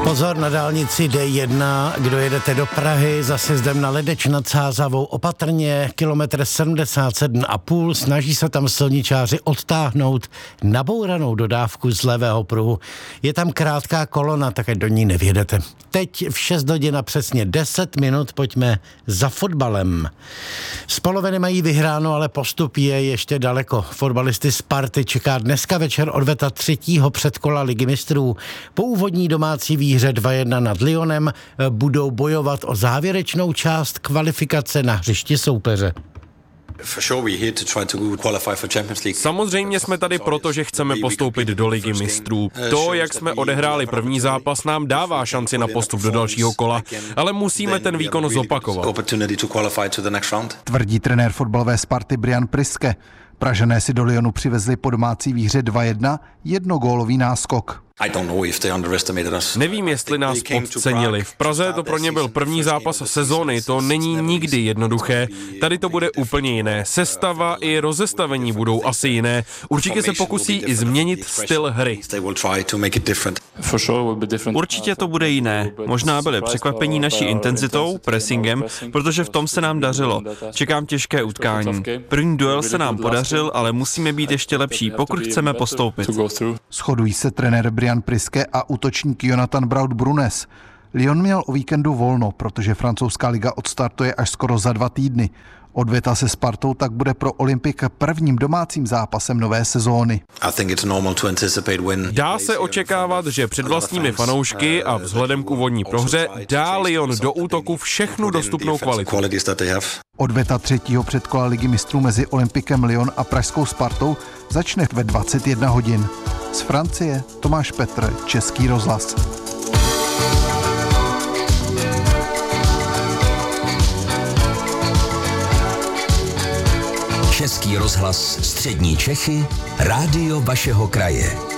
Pozor na dálnici D1, kdo jedete do Prahy za sjezdem na Ledeč nad Sázavou opatrně, kilometr 77,5, snaží se tam silničáři odtáhnout nabouranou dodávku z levého pruhu. Je tam krátká kolona, tak ať do ní nevjedete. Teď v 6 hodin a přesně 10 minut pojďme za fotbalem. Z poloviny mají vyhráno, ale postup je ještě daleko. Fotbalisty Sparty čeká dneska večer odveta 3. předkola Ligy mistrů. Po úvodní domácí výhře 2-1 nad Lyonem budou bojovat o závěrečnou část kvalifikace na hřišti soupeře. Samozřejmě jsme tady proto, že chceme postoupit do Ligy mistrů. To, jak jsme odehráli první zápas, nám dává šanci na postup do dalšího kola, ale musíme ten výkon zopakovat. Tvrdí trenér fotbalové Sparty Brian Priske. Pražané si do Lyonu přivezli po domácí výhře 2-1 jednogólový náskok. Nevím, jestli nás podcenili. V Praze to pro ně byl první zápas sezóny, to není nikdy jednoduché. Tady to bude úplně jiné. Sestava i rozestavení budou asi jiné. Určitě se pokusí i změnit styl hry. Určitě to bude jiné. Možná byli překvapení naší intenzitou, pressingem, protože v tom se nám dařilo. Čekám těžké utkání. První duel se nám podařil, ale musíme být ještě lepší, pokud chceme postoupit. Shodují se trenér Brian Priske a útočník Jonathan Braut-Brunes. Lyon měl o víkendu volno, protože francouzská liga odstartuje až skoro za 2 týdny. Odveta se Spartou tak bude pro Olympika prvním domácím zápasem nové sezóny. Dá se očekávat, že před vlastními fanoušky a vzhledem k úvodní prohře dá Lyon do útoku všechnu dostupnou kvalitu. Odveta 3. předkola Ligy mistrů mezi Olympikem Lyon a pražskou Spartou začne ve 21 hodin. Z Francie Tomáš Petr, Český rozhlas. Český rozhlas Střední Čechy, rádio vašeho kraje.